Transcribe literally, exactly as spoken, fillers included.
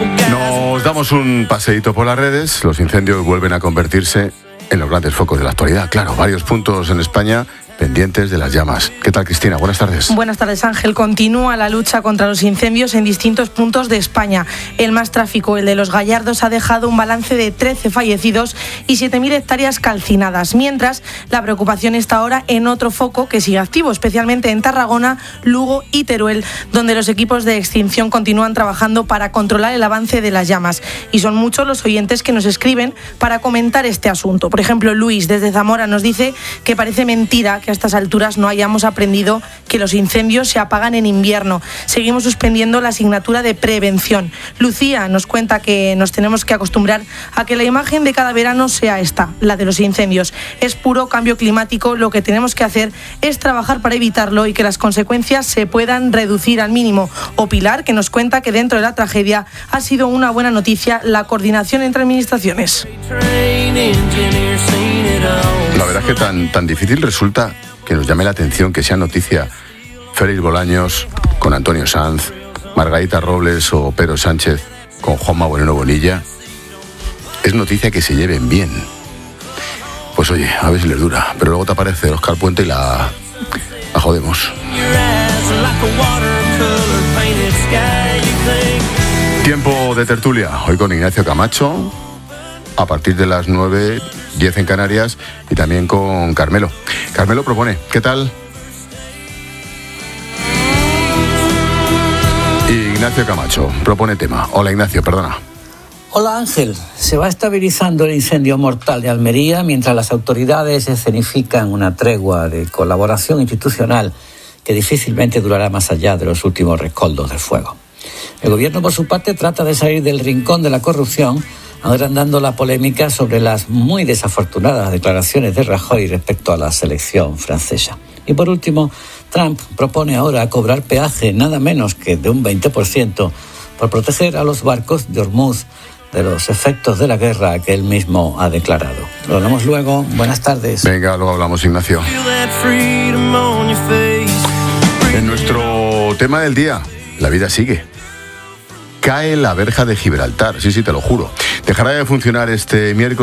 Nos damos un paseíto por las redes. Los incendios vuelven a convertirse en los grandes focos de la actualidad. Claro, varios puntos en España pendientes de las llamas. ¿Qué tal, Cristina? Buenas tardes. Buenas tardes, Ángel. Continúa la lucha contra los incendios en distintos puntos de España. El más tráfico, el de Los Gallardos, ha dejado un balance de trece fallecidos y siete mil hectáreas calcinadas. Mientras, la preocupación está ahora en otro foco que sigue activo, especialmente en Tarragona, Lugo y Teruel, donde los equipos de extinción continúan trabajando para controlar el avance de las llamas. Y son muchos los oyentes que nos escriben para comentar este asunto. Por ejemplo, Luis, desde Zamora, nos dice que parece mentira que a estas alturas no hayamos aprendido que los incendios se apagan en invierno. Seguimos suspendiendo la asignatura de prevención. Lucía nos cuenta que nos tenemos que acostumbrar a que la imagen de cada verano sea esta, la de los incendios. Es puro cambio climático. Lo que tenemos que hacer es trabajar para evitarlo y que las consecuencias se puedan reducir al mínimo. O Pilar, que nos cuenta que dentro de la tragedia ha sido una buena noticia la coordinación entre administraciones. La verdad es que tan, tan difícil resulta que nos llame la atención que sea noticia Félix Bolaños con Antonio Sanz, Margarita Robles o Pedro Sánchez con Juanma Moreno Bonilla. Es noticia que se lleven bien. Pues oye, a ver si les dura. Pero luego te aparece Óscar Puente y la, la jodemos. Tiempo de tertulia. Hoy con Ignacio Camacho, a partir de las nueve, diez en Canarias, y también con Carmelo. Carmelo propone, ¿qué tal? Ignacio Camacho propone tema. Hola, Ignacio, perdona. Hola, Ángel. Se va estabilizando el incendio mortal de Almería mientras las autoridades escenifican una tregua de colaboración institucional que difícilmente durará más allá de los últimos rescoldos del fuego. El gobierno, por su parte, trata de salir del rincón de la corrupción, agrandando la polémica sobre las muy desafortunadas declaraciones de Rajoy respecto a la selección francesa. Y por último, Trump propone ahora cobrar peaje nada menos que de un veinte por ciento por proteger a los barcos de Hormuz de los efectos de la guerra que él mismo ha declarado. Lo hablamos luego. Buenas tardes. Venga, luego hablamos, Ignacio. En nuestro tema del día, la vida sigue. Cae la verja de Gibraltar, sí, sí, te lo juro. Dejará de funcionar este miércoles